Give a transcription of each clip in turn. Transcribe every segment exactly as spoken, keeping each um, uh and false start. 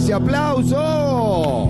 ese aplauso.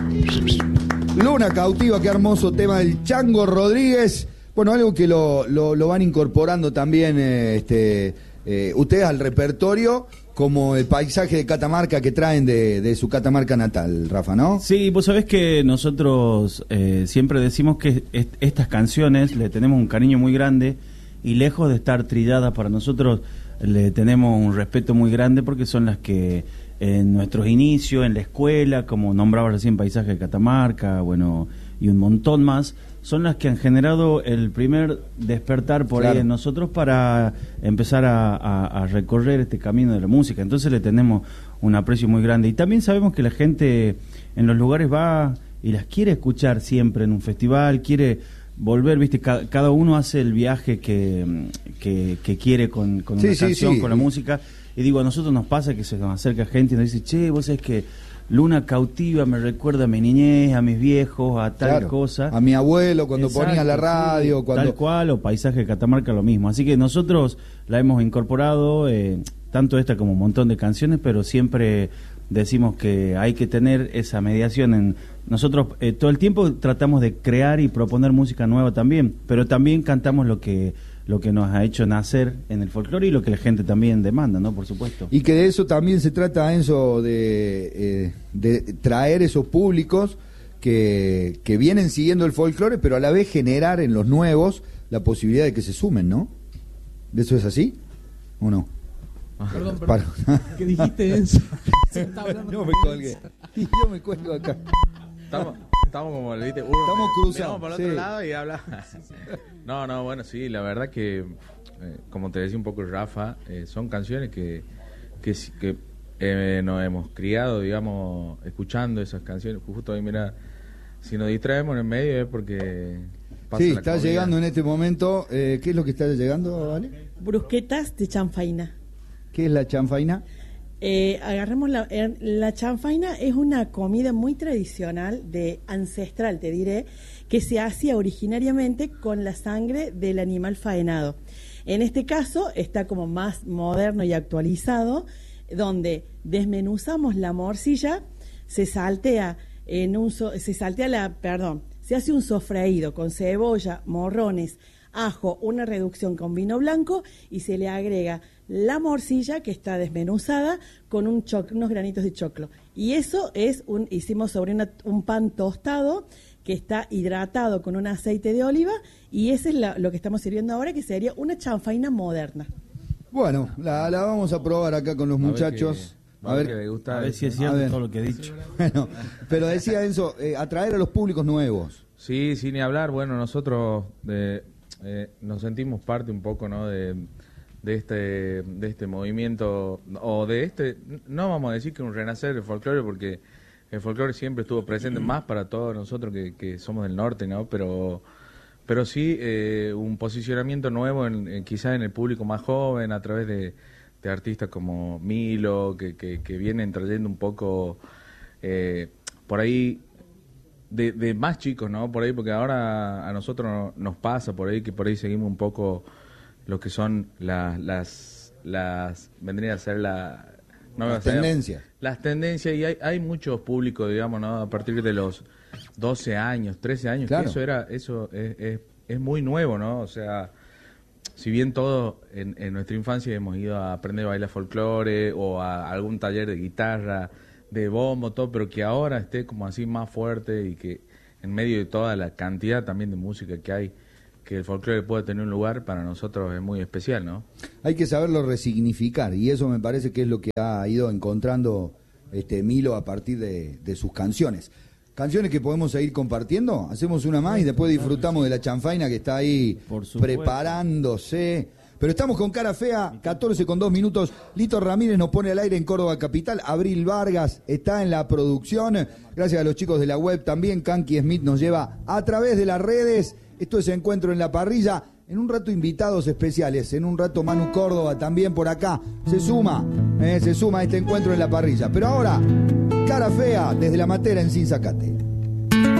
Luna Cautiva, qué hermoso tema del Chango Rodríguez. Bueno, algo que lo, lo, lo van incorporando también eh, este, eh, ustedes al repertorio, como el paisaje de Catamarca que traen de, de su Catamarca natal, Rafa, ¿no? Sí, vos sabés que nosotros eh, siempre decimos que est estas canciones le tenemos un cariño muy grande y lejos de estar trilladas para nosotros le tenemos un respeto muy grande porque son las que en nuestros inicios, en la escuela, como nombraba recién Paisaje de Catamarca, bueno, y un montón más, son las que han generado el primer despertar por claro. ahí en nosotros para empezar a, a, a recorrer este camino de la música. Entonces le tenemos un aprecio muy grande. Y también sabemos que la gente en los lugares va y las quiere escuchar siempre en un festival, quiere volver, viste, cada, cada uno hace el viaje que, que, que quiere con, con sí, una sí, canción, sí. con la música. Y digo, a nosotros nos pasa que se nos acerca gente y nos dice, che, vos sabés que Luna Cautiva me recuerda a mi niñez, a mis viejos, a tal claro, cosa. A mi abuelo cuando Exacto, ponía la radio. Sí, cuando... Tal cual, o Paisaje de Catamarca, lo mismo. Así que nosotros la hemos incorporado, eh, tanto esta como un montón de canciones, pero siempre decimos que hay que tener esa mediación. En Nosotros eh, todo el tiempo tratamos de crear y proponer música nueva también, pero también cantamos lo que... lo que nos ha hecho nacer en el folclore y lo que la gente también demanda, ¿no? Por supuesto. Y que de eso también se trata, Enzo, de, eh, de traer esos públicos que, que vienen siguiendo el folclore, pero a la vez generar en los nuevos la posibilidad de que se sumen, ¿no? ¿De eso es así o no? Ah, perdón, perdón. ¿Qué dijiste, Enzo? No me colgué. Yo me cuelgo acá. Estamos... Estamos como le viste, uno, estamos cruzados. Vamos por el sí. otro lado y habla. No, no, bueno, sí, la verdad que, eh, como te decía un poco Rafa, eh, son canciones que, que, que eh, nos hemos criado, digamos, escuchando esas canciones. Justo ahí, mira, si nos distraemos en el medio es porque pasa sí, la está comida. llegando en este momento. Eh, ¿Qué es lo que está llegando, Vale? Brusquetas de chanfaina. ¿Qué es la chanfaina? Eh, agarremos la, la chanfaina es una comida muy tradicional, de ancestral, te diré, que se hacía originariamente con la sangre del animal faenado. En este caso está como más moderno y actualizado, donde desmenuzamos la morcilla, se saltea en un so, se saltea la, perdón, se hace un sofreído con cebolla, morrones, ajo, una reducción con vino blanco y se le agrega la morcilla que está desmenuzada con un choc, unos granitos de choclo. Y eso es un, hicimos sobre una, un pan tostado que está hidratado con un aceite de oliva y ese es la, lo que estamos sirviendo ahora, que sería una chanfaina moderna. Bueno, la, la vamos a probar acá con los a muchachos. Ver que, a, ver, a, ver, gusta a ver si es cierto todo lo que he dicho. Bueno, pero decía Enzo, eh, atraer a los públicos nuevos. Sí, sin ni hablar. Bueno, nosotros de, eh, nos sentimos parte un poco, ¿no?, de... de este de este movimiento, o de este, no vamos a decir que un renacer del folclore, porque el folclore siempre estuvo presente más para todos nosotros que, que somos del norte, ¿no? Pero pero sí eh, un posicionamiento nuevo en, en, quizás en el público más joven, a través de, de artistas como Milo, que, que, que vienen trayendo un poco eh, por ahí de, de más chicos, ¿no? Por ahí, porque ahora a nosotros nos pasa por ahí que por ahí seguimos un poco lo que son la, las las vendría a ser la no, las tendencias las tendencias y hay hay muchos públicos, digamos, no, a partir de los doce años, trece años, claro. que eso era eso es, es es muy nuevo, ¿no? O sea, si bien todo en, en nuestra infancia hemos ido a aprender a bailar folclore o a algún taller de guitarra, de bombo, todo, pero que ahora esté como así más fuerte y que en medio de toda la cantidad también de música que hay, que el folclore pueda tener un lugar, para nosotros es muy especial, ¿no? Hay que saberlo resignificar, y eso me parece que es lo que ha ido encontrando este Milo a partir de, de sus canciones. Canciones que podemos seguir compartiendo. Hacemos una más y después disfrutamos de la chanfaina que está ahí preparándose. Pero estamos con Cara Fea, catorce con dos minutos. Lito Ramírez nos pone al aire en Córdoba Capital. Abril Vargas está en la producción. Gracias a los chicos de la web también. Kanki Smith nos lleva a través de las redes. Esto es Encuentro en la Parrilla. En un rato invitados especiales. En un rato Manu Córdoba también por acá. Se suma, eh, se suma a este Encuentro en la Parrilla. Pero ahora, Cara Fea desde La Matera en Sinzacate.